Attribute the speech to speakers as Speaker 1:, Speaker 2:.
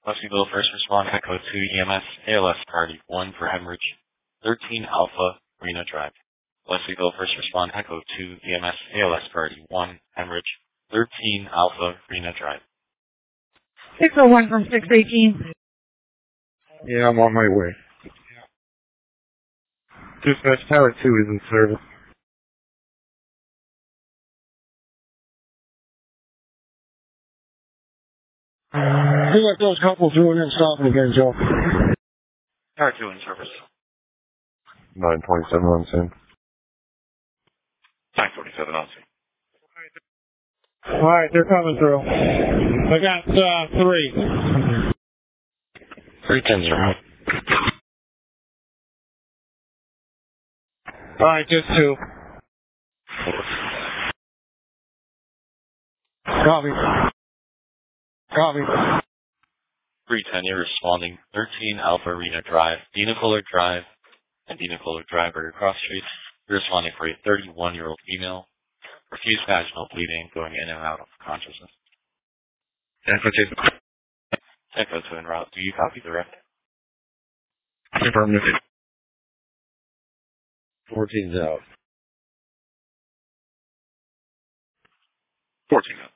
Speaker 1: Leslieville First Respond Echo 2 EMS ALS Priority 1 for hemorrhage, 13 Alpha Rena Drive. Leslieville First Respond Echo 2 EMS ALS Priority 1 hemorrhage, 13 Alpha Rena Drive.
Speaker 2: 601 from 618.
Speaker 3: Yeah, I'm on my way. Dispatch Tower 2 is in service.
Speaker 4: He let those couples through and then stop it again, Joe.
Speaker 1: Tower 2 in service.
Speaker 3: 927 on scene.
Speaker 1: 947 on scene.
Speaker 4: Alright, they're coming through. I got 3.
Speaker 1: 310's around.
Speaker 4: Alright, just 2. Copy. Copy.
Speaker 1: 310, you're responding. 13 Alpha Rena Drive, Dina Fuller Drive, and Dina Fuller Drive are across streets. You're responding for a 31-year-old female. Profuse vaginal bleeding, going in and out of consciousness.
Speaker 3: Echo 2.
Speaker 1: Echo 2 en route. Do you copy the rest?
Speaker 3: Affirmative.
Speaker 5: 14's out.
Speaker 1: 14 out.